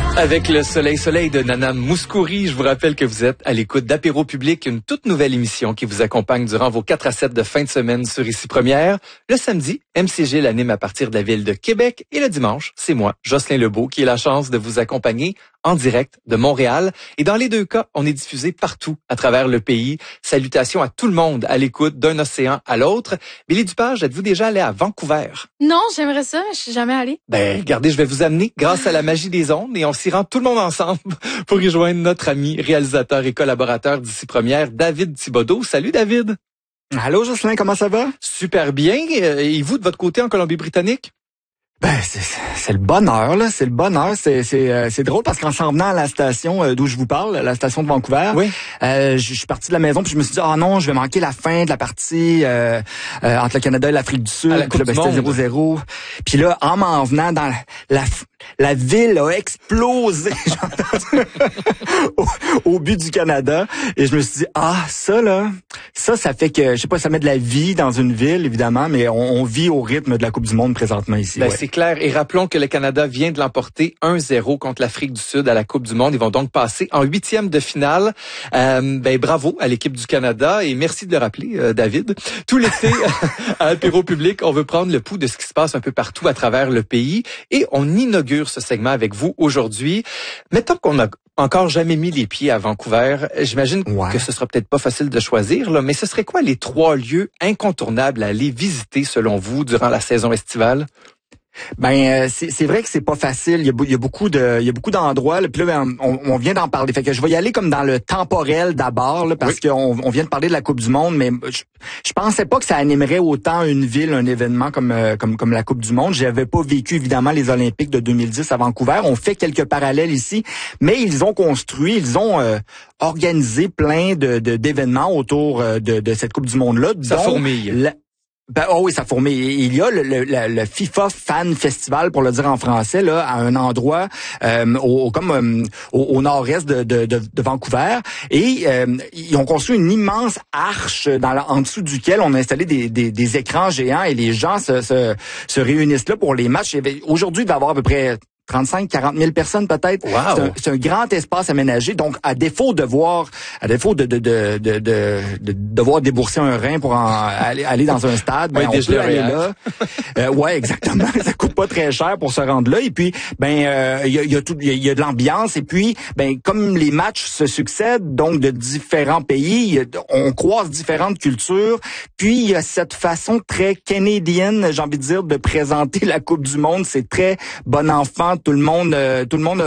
Avec le soleil de Nana Mouskouri, je vous rappelle que vous êtes à l'écoute d'Apéro Public, une toute nouvelle émission qui vous accompagne durant vos 4 à 7 de fin de semaine sur Ici Première. Le samedi, MCG l'anime à partir de la ville de Québec et le dimanche, c'est moi, Jocelyn Lebeau, qui ai la chance de vous accompagner en direct de Montréal. Et dans les deux cas, on est diffusé partout à travers le pays. Salutations à tout le monde à l'écoute d'un océan à l'autre. Billy Dupage, êtes-vous déjà allé à Vancouver? Non, j'aimerais ça, je suis jamais allée. Regardez, je vais vous amener grâce à la magie des ondes et on s'y rend tout le monde ensemble pour rejoindre notre ami, réalisateur et collaborateur d'Ici Première, David Thibodeau. Salut David! Allô Jocelyn, comment ça va? Super bien. Et vous, de votre côté, en Colombie-Britannique? C'est le bonheur, là. C'est le bonheur. C'est drôle parce qu'en s'en venant à la station d'où je vous parle, la station de Vancouver, oui. Je suis parti de la maison puis je me suis dit, non, je vais manquer la fin de la partie entre le Canada et l'Afrique du Sud. Puis là, c'était 0-0. Puis là, en m'en venant dans la ville a explosé au but du Canada. Et je me suis dit, ça fait que, je sais pas, ça met de la vie dans une ville, évidemment, mais on vit au rythme de la Coupe du Monde présentement ici. C'est clair. Et rappelons que le Canada vient de l'emporter 1-0 contre l'Afrique du Sud à la Coupe du Monde. Ils vont donc passer en 8e de finale. Bravo à l'équipe du Canada et merci de le rappeler, David. Tout l'été, à Apéro Public, on veut prendre le pouls de ce qui se passe un peu partout à travers le pays et on inaugure ce segment avec vous aujourd'hui. Mettons qu'on n'a encore jamais mis les pieds à Vancouver. J'imagine que ce sera peut-être pas facile de choisir, là, mais ce serait quoi les 3 lieux incontournables à aller visiter selon vous durant la saison estivale? C'est vrai que c'est pas facile. Il y a beaucoup d'endroits. Là, puis là, on vient d'en parler. Fait que je vais y aller comme dans le temporel d'abord, là, parce qu'on vient de parler de la Coupe du Monde, mais je pensais pas que ça animerait autant une ville, un événement comme la Coupe du Monde. J'avais pas vécu évidemment les Olympiques de 2010 à Vancouver. On fait quelques parallèles ici, mais ils ont organisé plein d'événements autour de cette Coupe du Monde-là. Ça fourmille. Oui, ça fourmille. Il y a le FIFA Fan Festival, pour le dire en français, là, à un endroit au nord-est de Vancouver. Et ils ont construit une immense arche en dessous duquel on a installé des écrans géants et les gens se réunissent là pour les matchs. Aujourd'hui, il va y avoir à peu près 35-40 000 personnes peut-être. Wow. C'est un grand espace aménagé. Donc, à défaut de devoir débourser un rein pour aller dans un stade, on peut aller là. Exactement. Ça coûte pas très cher pour se rendre là. Et puis, il y a de l'ambiance. Et puis, comme les matchs se succèdent, donc de différents pays, on croise différentes cultures. Puis, il y a cette façon très canadienne, j'ai envie de dire, de présenter la Coupe du Monde. C'est très bon enfant. Tout le monde